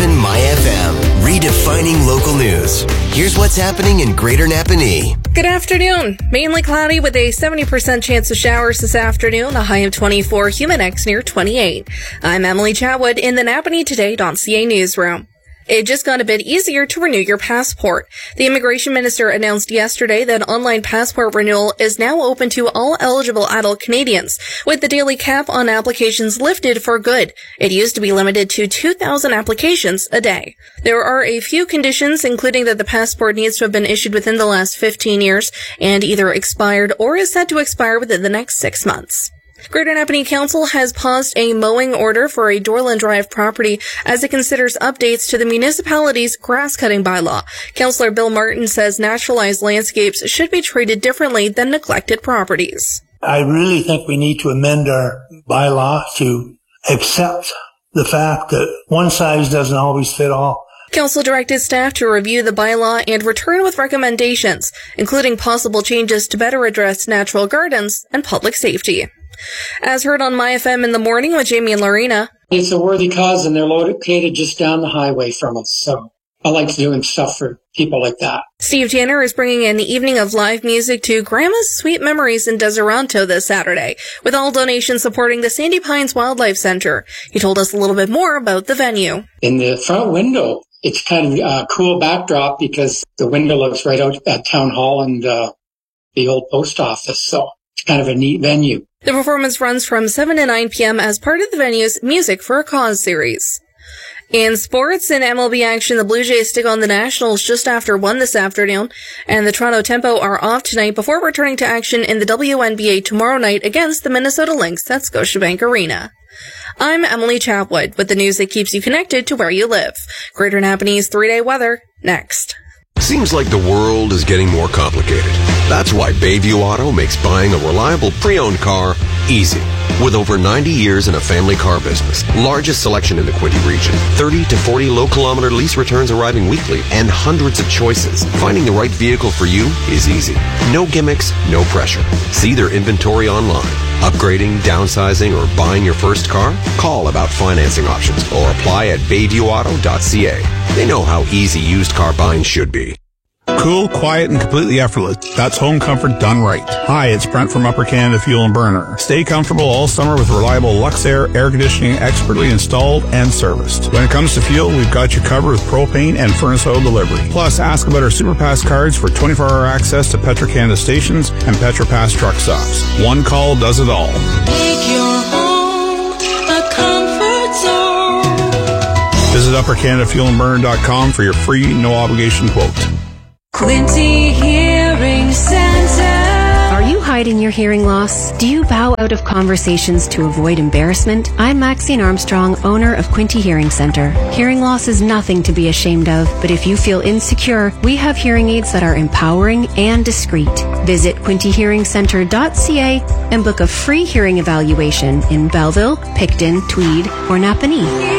107 My FM, redefining local news. Here's what's happening in Greater Napanee. Good afternoon. Mainly cloudy with a 70% chance of showers this afternoon, a high of 24, humid X near 28. I'm Emily Chatwood in the NapaneeToday.ca newsroom. It just got a bit easier to renew your passport. The immigration minister announced yesterday that online passport renewal is now open to all eligible adult Canadians, with the daily cap on applications lifted for good. It used to be limited to 2,000 applications a day. There are a few conditions, including that the passport needs to have been issued within the last 15 years and either expired or is set to expire within the next 6 months. Greater Napanee Council has paused a mowing order for a Dorland Drive property as it considers updates to the municipality's grass-cutting bylaw. Councillor Bill Martin says naturalized landscapes should be treated differently than neglected properties. I really think we need to amend our bylaw to accept the fact that one size doesn't always fit all. Council directed staff to review the bylaw and return with recommendations, including possible changes to better address natural gardens and public safety. As heard on My FM in the morning with Jamie and Lorena. It's a worthy cause and they're located just down the highway from us. So I like doing stuff for people like that. Steve Tanner is bringing an evening of live music to Grandma's Sweet Memories in Deseronto this Saturday, with all donations supporting the Sandy Pines Wildlife Center. He told us a little bit more about the venue. In the front window, it's kind of a cool backdrop because the window looks right out at Town Hall and the old post office. So it's kind of a neat venue. The performance runs from 7 to 9 p.m. as part of the venue's Music for a Cause series. In sports and MLB action, the Blue Jays take on the Nationals just after 1 this afternoon, and the Toronto Tempo are off tonight before returning to action in the WNBA tomorrow night against the Minnesota Lynx at Scotiabank Arena. I'm Emily Chatwood with the news that keeps you connected to where you live. Greater Napanee's 3-day weather, next. Seems like the world is getting more complicated. That's why Bayview Auto makes buying a reliable pre-owned car easy. With over 90 years in a family car business, largest selection in the Quinte region, 30 to 40 low-kilometer lease returns arriving weekly, and hundreds of choices, finding the right vehicle for you is easy. No gimmicks, no pressure. See their inventory online. Upgrading, downsizing, or buying your first car? Call about financing options or apply at bayviewauto.ca. They know how easy used car buying should be. Cool, quiet, and completely effortless. That's home comfort done right. Hi, it's Brent from Upper Canada Fuel and Burner. Stay comfortable all summer with reliable Luxair air conditioning expertly installed and serviced. When it comes to fuel, we've got you covered with propane and furnace oil delivery. Plus, ask about our SuperPass cards for 24-hour access to Petro-Canada stations and PetroPass truck stops. One call does it all. Make your home a comfort zone. Visit UpperCanadaFuelandBurner.com for your free, no-obligation quote. Quinte Hearing Center. Are you hiding your hearing loss? Do you bow out of conversations to avoid embarrassment? I'm Maxine Armstrong, owner of Quinte Hearing Center. Hearing loss is nothing to be ashamed of, but if you feel insecure, we have hearing aids that are empowering and discreet. Visit QuinteHearingCenter.ca and book a free hearing evaluation in Belleville, Picton, Tweed, or Napanee.